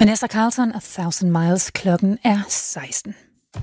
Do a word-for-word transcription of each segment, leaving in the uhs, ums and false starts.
Vanessa Carlton og Thousand Miles. Klokken er seksten.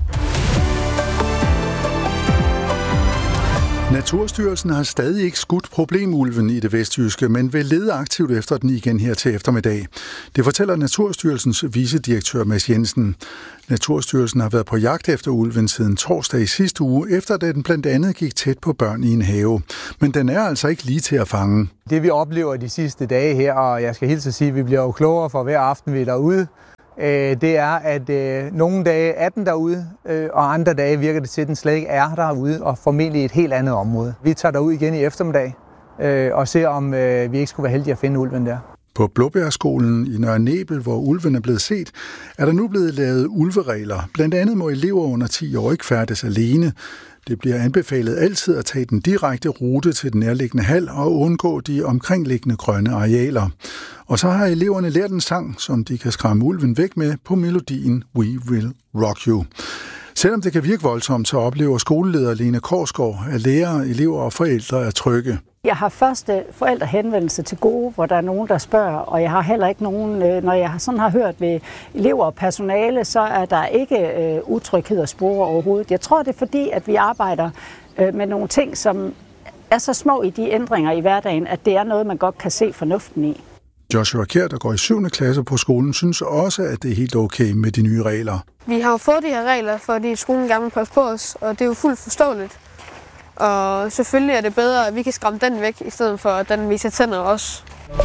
Naturstyrelsen har stadig ikke skudt problemulven i det vestjyske, men vil lede aktivt efter den igen her til eftermiddag. Det fortæller Naturstyrelsens vicedirektør Mads Jensen. Naturstyrelsen har været på jagt efter ulven siden torsdag i sidste uge, efter at den blandt andet gik tæt på børn i en have. Men den er altså ikke lige til at fange. Det vi oplever de sidste dage her, og jeg skal hilse at sige, at vi bliver jo klogere for hver aften, vi er derude, det er, at øh, nogle dage er den derude, øh, og andre dage virker det til, at den slet ikke er derude, og formentlig et helt andet område. Vi tager derud igen i eftermiddag øh, og ser, om øh, vi ikke skulle være heldige at finde ulven der. På Blåbærskolen i Nørre Nebel, hvor ulven er blevet set, er der nu blevet lavet ulveregler. Blandt andet må elever under ti år ikke færdes alene. Det bliver anbefalet altid at tage den direkte rute til den nærliggende hal og undgå de omkringliggende grønne arealer. Og så har eleverne lært en sang, som de kan skræmme ulven væk med på melodien We Will Rock You. Selvom det kan virke voldsomt, så oplever skoleleder Lene Korsgaard, at lærere, elever og forældre er trygge. Jeg har første forældrehenvendelse til gode, hvor der er nogen, der spørger, og jeg har heller ikke nogen, når jeg sådan har hørt ved elever og personale, så er der ikke øh, utryghed og spore overhovedet. Jeg tror, det er fordi, at vi arbejder øh, med nogle ting, som er så små i de ændringer i hverdagen, at det er noget, man godt kan se fornuften i. Joshua Kjær, der går i syvende klasse på skolen, synes også, at det er helt okay med de nye regler. Vi har jo fået de her regler, fordi skolen gerne vil passe på os, og det er jo fuldt forståeligt. Og selvfølgelig er det bedre, at vi kan skræmme den væk, i stedet for at den viser tænder også.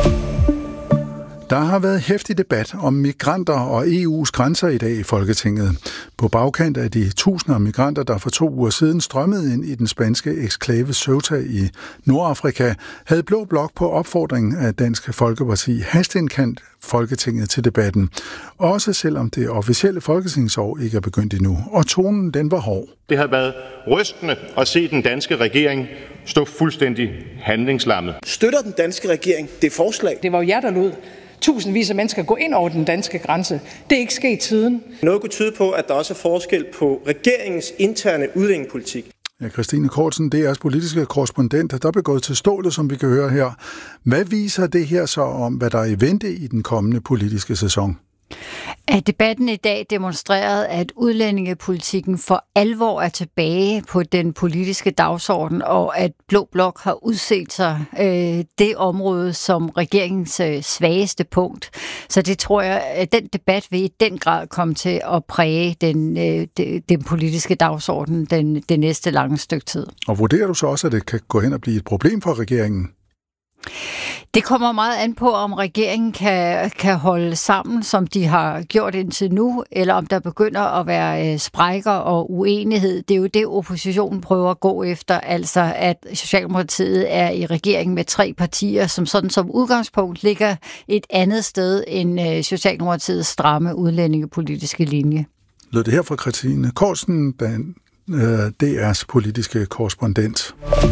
Der har været heftig debat om migranter og E U's grænser i dag i Folketinget. På bagkant af de tusinder af migranter, der for to uger siden strømmede ind i den spanske eksklave Ceuta i Nordafrika, havde Blå Blok på opfordring af Dansk Folkeparti hasteindkaldt Folketinget til debatten. Også selvom det officielle folketingsår ikke er begyndt endnu. Og tonen, den var hård. Det har været rystende at se den danske regering stå fuldstændig handlingslammet. Støtter den danske regering det forslag? Det var jo jer, der lod tusindvis af mennesker gå ind over den danske grænse. Det er ikke sket siden. Noget kunne tyde på, at der også er forskel på regeringens interne udlændingepolitik. Ja, Christine Kortsen, D R's politiske korrespondent, der blev gået til stålet, som vi kan høre her. Hvad viser det her så om, hvad der er i vente i den kommende politiske sæson? At debatten i dag demonstrerede, at udlændingepolitikken for alvor er tilbage på den politiske dagsorden, og at Blå Blok har udset sig øh, det område som regeringens øh, svageste punkt. Så det tror jeg, at den debat vil i den grad komme til at præge den, øh, de, den politiske dagsorden den, det næste lange stykke tid. Og vurderer du så også, at det kan gå hen og blive et problem for regeringen? Det kommer meget an på, om regeringen kan, kan holde sammen, som de har gjort indtil nu, eller om der begynder at være sprækker og uenighed. Det er jo det, oppositionen prøver at gå efter, altså at Socialdemokratiet er i regering med tre partier, som sådan som udgangspunkt ligger et andet sted end Socialdemokratiets stramme udlændingepolitiske linje. Lød det her fra Christine Korsen, D R's politiske korrespondent.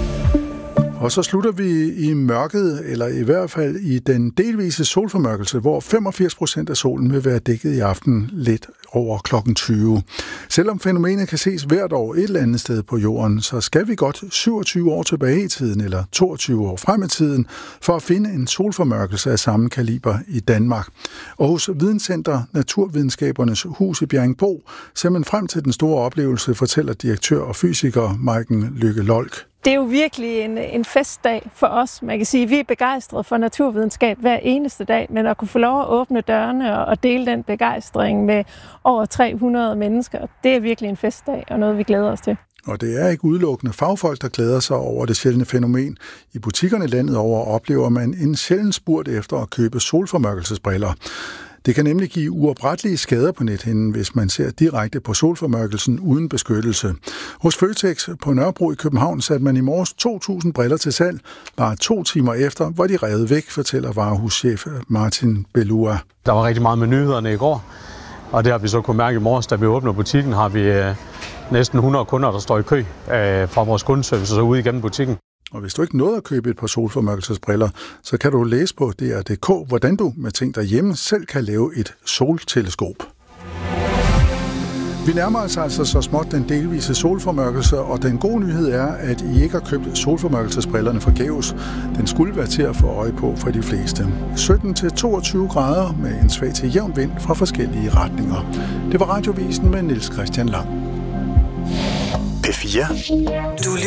Og så slutter vi i mørket, eller i hvert fald i den delvise solformørkelse, hvor femogfirs procent af solen vil være dækket i aften lidt over klokken tyve. Selvom fænomenet kan ses hvert år et eller andet sted på jorden, så skal vi godt syvogtyve år tilbage i tiden, eller toogtyve år frem i tiden, for at finde en solformørkelse af samme kaliber i Danmark. Og hos Videnscenter Naturvidenskabernes Hus i Bjerringbro ser man frem til den store oplevelse, fortæller direktør og fysiker Maiken Lykke Lolk. Det er jo virkelig en, en festdag for os. Man kan sige, at vi er begejstrede for naturvidenskab hver eneste dag, men at kunne få lov at åbne dørene og, og dele den begejstring med over tre hundrede mennesker, det er virkelig en festdag og noget, vi glæder os til. Og det er ikke udelukkende fagfolk, der glæder sig over det sjældne fænomen. I butikkerne landet over oplever man en sjælden spurt efter at købe solformørkelsesbriller. Det kan nemlig give uoprettelige skader på nethinden, hvis man ser direkte på solformørkelsen uden beskyttelse. Hos Føtex på Nørrebro i København satte man i morges to tusind briller til salg. Bare to timer efter var de revet væk, fortæller varehuschef Martin Bellua. Der var rigtig meget med nyhederne i går, og det har vi så kunne mærke i morges, da vi åbner butikken, har vi øh, næsten hundrede kunder, der står i kø øh, fra vores kundeservice og så ude igennem butikken. Og hvis du ikke nåede at købe et par solformørkelsesbriller, så kan du læse på D R punktum d k, hvordan du med ting derhjemme selv kan lave et solteleskop. Vi nærmer os altså så småt den delvise solformørkelse, og den gode nyhed er, at I ikke har købt solformørkelsesbrillerne forgæves. Den skulle være til at få øje på for de fleste. sytten til toogtyve grader med en svag til jævn vind fra forskellige retninger. Det var Radiovisen med Niels Christian Lang. P fire. Du